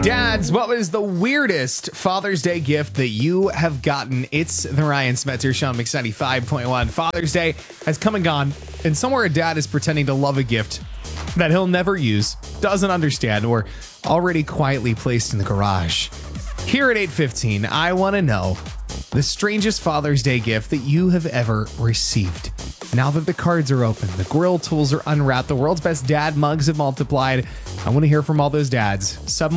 Dads, what was the weirdest Father's Day gift that you have gotten? It's the Ryan Smetzer Show on Mix 95.1. Father's Day has come and gone, and somewhere a dad is pretending to love a gift that he'll never use, doesn't understand, or already quietly placed in the garage. Here at 8:15, I want to know the strangest Father's Day gift that you have ever received. Now that the cards are open, the grill tools are unwrapped, the world's best dad mugs have multiplied, I want to hear from all those dads.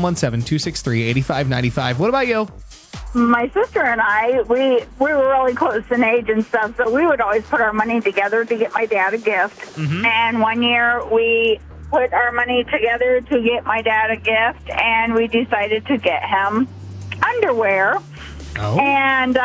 717-263-8595. What about you? My sister and I, we were really close in age and stuff, so we would always put our money together to get my dad a gift. Mm-hmm. And one year we put our money together to get my dad a gift, and we decided to get him underwear. Oh. And,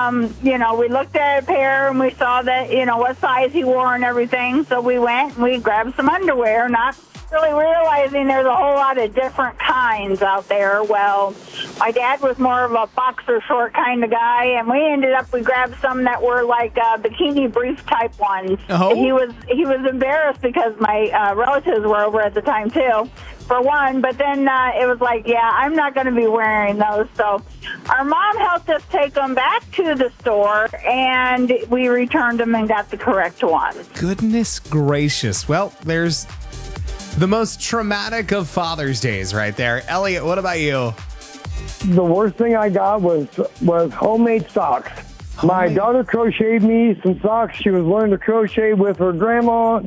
we looked at a pair and we saw that, what size he wore and everything. So we went and we grabbed some underwear, not really realizing there's a whole lot of different kinds out there. Well, my dad was more of a boxer short kind of guy, and we grabbed some that were like bikini brief type ones. Oh. And he was embarrassed because my relatives were over at the time too, for one, but then it was like, yeah, I'm not going to be wearing those. So our mom helped us take them back to the store, and we returned them and got the correct one. Goodness gracious. Well, there's the most traumatic of Father's Days right there. Elliot, what about you? The worst thing I got was homemade socks. My daughter crocheted me some socks. She was learning to crochet with her grandma,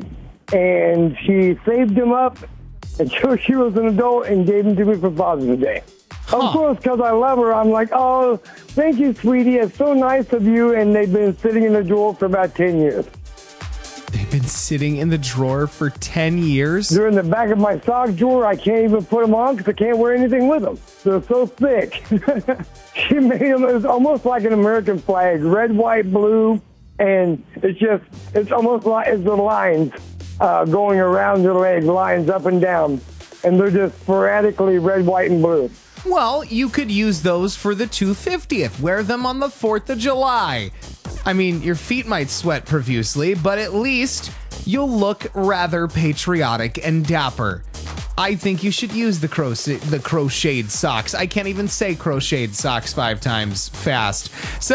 and she saved them up until she was an adult and gave them to me for Father's Day. Of course, because I love her, I'm like, oh, thank you, sweetie. It's so nice of you. And they've been sitting in the drawer for about 10 years. They've been sitting in the drawer for 10 years? They're in the back of my sock drawer. I can't even put them on because I can't wear anything with them. They're so thick. She made them, it's almost like an American flag, red, white, blue, and it's almost like it's the lines going around your leg, lines up and down, and they're just sporadically red, white, and blue. Well, you could use those for the 250th. Wear them on the 4th of July. I mean, your feet might sweat profusely, but at least you'll look rather patriotic and dapper. I think you should use the crocheted socks. I can't even say crocheted socks 5 times fast.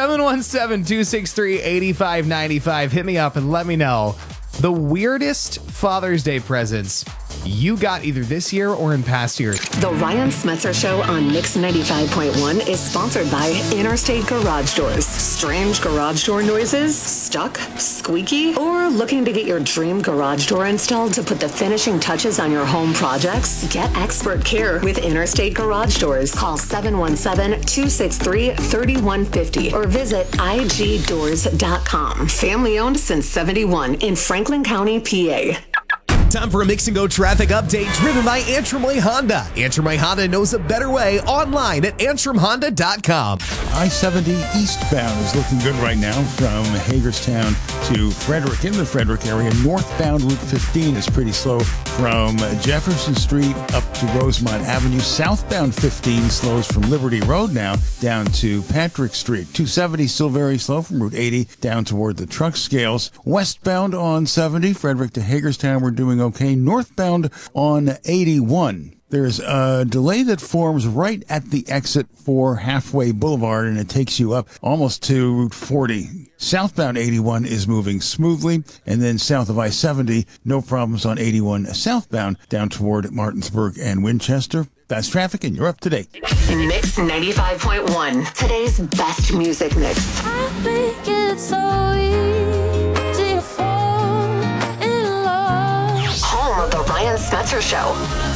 717-263-8595. Hit me up and let me know the weirdest Father's Day presents you got either this year or in past years. The Ryan Smetzer Show on Mix 95.1 is sponsored by Interstate Garage Doors. Strange garage door noises? Stuck? Squeaky? Or looking to get your dream garage door installed to put the finishing touches on your home projects? Get expert care with Interstate Garage Doors. Call 717-263-3150 or visit igdoors.com. Family owned since 71 in Franklin County, PA. Time for a Mix and Go traffic update driven by Antrim Way Honda. Antrim Way Honda knows a better way online at AntrimHonda.com. I-70 eastbound is looking good right now from Hagerstown to Frederick. In the Frederick area, northbound Route 15 is pretty slow from Jefferson Street up to Rosemont Avenue. Southbound 15 slows from Liberty Road now down to Patrick Street. 270 still very slow from Route 80 down toward the truck scales. Westbound on 70, Frederick to Hagerstown, we're doing okay. Northbound on 81. There's a delay that forms right at the exit for Halfway Boulevard, and it takes you up almost to Route 40. Southbound 81 is moving smoothly, and then south of I-70, no problems on 81 southbound down toward Martinsburg and Winchester. That's traffic, and you're up to date. Mix 95.1, today's best music mix. I think it's so easy to fall in love. Home of the Ryan Smetzer Show.